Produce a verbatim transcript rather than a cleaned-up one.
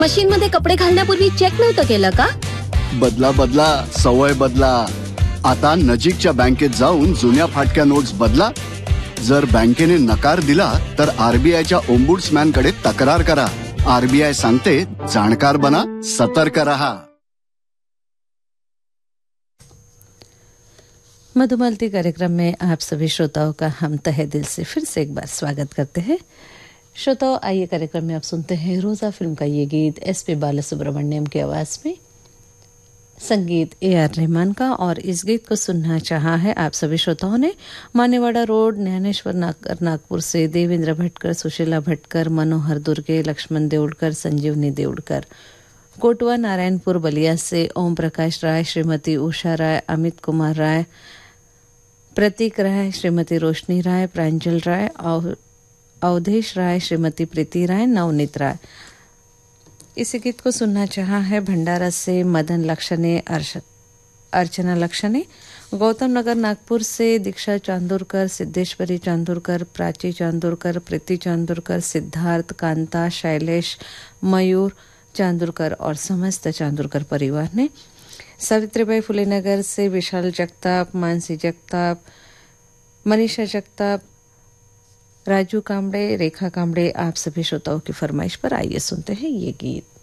Machine मध्ये कपडे घालण्यापूर्वी check नव्हतं केलं का? बदला बदला सवय बदला. आता नजीकच्या बँकेत जाऊन जुन्या फाटक्या नोट्स बदला. जर बँकेने नकार दिला तर आरबीआयच्या ओम्बुड्समॅन कडे तक्रार करा. आरबीआय सांगते, जाणकार बना, सतर्क रहा. मधुमालती कार्यक्रम में आप सभी श्रोताओं का हम तहे दिल से फिर से एक बार स्वागत करते हैं. श्रोताओं, आइए कार्यक्रम में आप सुनते हैं रोजा फिल्म का ये गीत एस पी बालासुब्रमण्यम की आवाज में, संगीत ए आर रहमान का. और इस गीत को सुनना चाहा है आप सभी श्रोताओं ने मानेवाड़ा रोड, ज्ञानेश्वर नागर, नागपुर से देवेंद्र भटकर, सुशीला भटकर, मनोहर दुर्गे, लक्ष्मण देउड़कर, संजीवनी देउड़कर. कोटवा नारायणपुर बलिया से ओम प्रकाश राय, श्रीमती उषा राय, अमित कुमार राय, प्रतीक राय, श्रीमती रोशनी राय, प्रांजल राय, अवधेश राय, श्रीमती प्रीति राय, नवनीत राय. इस गीत को सुनना चाहा है भंडारा से मदन लक्षणे, अर्चना लक्षणे. गौतम नगर नागपुर से दीक्षा चांदुरकर, सिद्धेश्वरी चांदुरकर, प्राची चांदुरकर, प्रीति चांदुरकर, सिद्धार्थ, कांता, शैलेश, मयूर चांदुरकर और समस्त चांदुरकर परिवार ने. सावित्रीबाई फुले नगर से विशाल जगताप, मानसी जगताप, मनीषा जगताप, राजू कामड़े, रेखा कामड़े, आप सभी श्रोताओं की फरमाइश पर आइए सुनते हैं ये गीत.